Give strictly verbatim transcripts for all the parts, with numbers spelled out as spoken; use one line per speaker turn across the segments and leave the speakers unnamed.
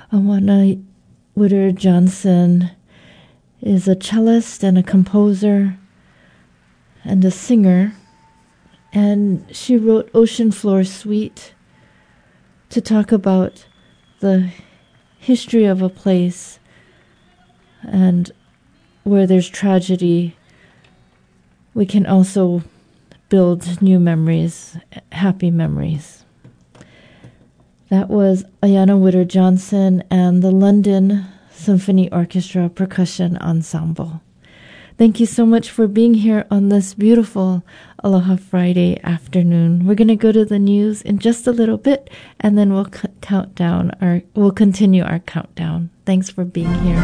Awana Woodard Johnson is a cellist and a composer and a singer, and she wrote Ocean Floor Suite to talk about the history of a place and where there's tragedy, we can also build new memories, happy memories. That was Ayanna Woodard Johnson and the London Symphony Orchestra Percussion Ensemble. Thank you so much for being here on this beautiful Aloha Friday afternoon. We're going to go to the news in just a little bit, and then we'll c- count down our, we'll continue our countdown. Thanks for being here.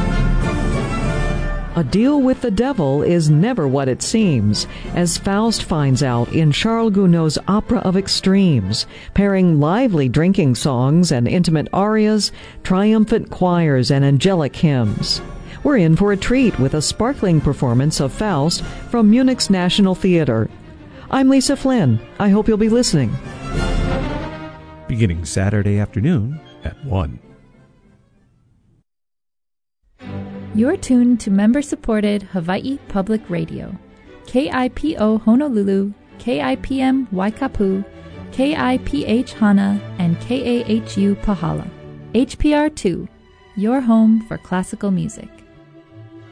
A deal with the devil is never what it seems, as Faust finds out in Charles Gounod's Opera of Extremes, pairing lively drinking songs and intimate arias, triumphant choirs, and angelic hymns. We're in for a treat with a sparkling performance of Faust from Munich's National Theater. I'm Lisa Flynn. I hope you'll be listening.
Beginning Saturday afternoon at one.
You're tuned to member-supported Hawaii Public Radio. K I P O Honolulu, K I P M Waikapu, K I P H Hana, and K A H U Pahala. H P R two, your home for classical music.